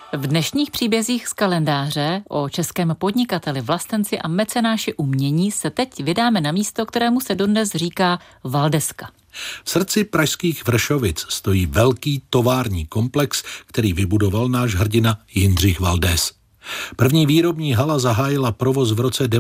V dnešních příbězích z kalendáře o českém podnikateli, vlastenci a mecenáši umění se teď vydáme na místo, kterému se dodnes říká Valdeska. V srdci pražských Vršovic stojí velký tovární komplex, který vybudoval náš hrdina Jindřich Valdés. První výrobní hala zahájila provoz v roce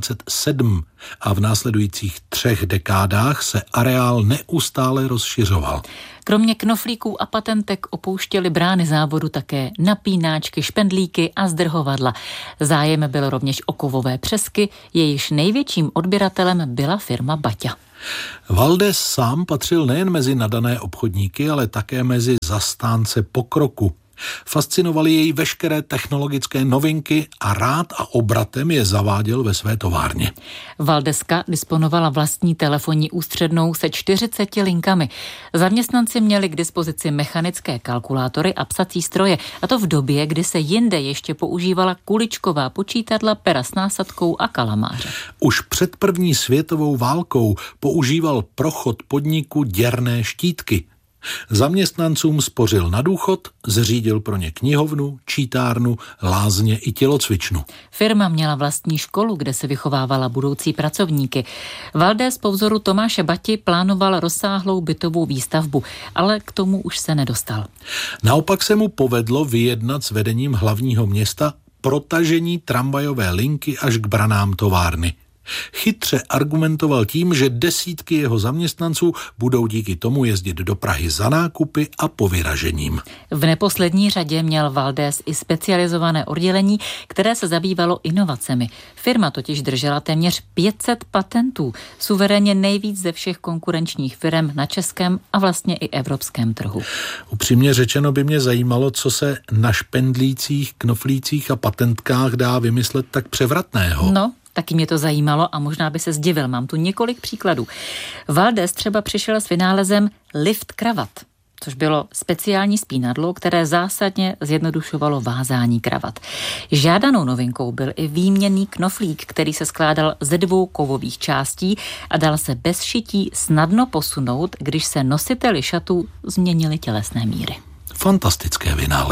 1907 a v následujících 3 dekádách se areál neustále rozšiřoval. Kromě knoflíků a patentek opouštěly brány závodu také napínáčky, špendlíky a zdrhovadla. Zájem byl rovněž o kovové přesky, jejíž největším odběratelem byla firma Baťa. Valdés sám patřil nejen mezi nadané obchodníky, ale také mezi zastánce pokroku. Fascinovaly jej veškeré technologické novinky a rád a obratem je zaváděl ve své továrně. Valdeska disponovala vlastní telefonní ústřednou se 40 linkami. Zaměstnanci měli k dispozici mechanické kalkulátory a psací stroje, a to v době, kdy se jinde ještě používala kuličková počítadla, pera s násadkou a kalamáře. Už před první světovou válkou používal prochod podniku děrné štítky. Zaměstnancům spořil na důchod, zřídil pro ně knihovnu, čítárnu, lázně i tělocvičnu. Firma měla vlastní školu, kde se vychovávala budoucí pracovníky. Valdés po vzoru Tomáše Bati plánoval rozsáhlou bytovou výstavbu, ale k tomu už se nedostal. Naopak se mu povedlo vyjednat s vedením hlavního města protažení tramvajové linky až k branám továrny. Chytře argumentoval tím, že desítky jeho zaměstnanců budou díky tomu jezdit do Prahy za nákupy a povyražením. V neposlední řadě měl Valdés i specializované oddělení, které se zabývalo inovacemi. Firma totiž držela téměř 500 patentů, suverénně nejvíc ze všech konkurenčních firem na českém a vlastně i evropském trhu. Upřímně řečeno by mě zajímalo, co se na špendlících, knoflících a patentkách dá vymyslet tak převratného. No, taky mě to zajímalo a možná by se zdivil. Mám tu několik příkladů. Valdés třeba přišel s vynálezem lift kravat, což bylo speciální spínadlo, které zásadně zjednodušovalo vázání kravat. Žádanou novinkou byl i výměnný knoflík, který se skládal ze 2 kovových částí a dal se bez šití snadno posunout, když se nositeli šatů změnily tělesné míry. Fantastické vynálezy.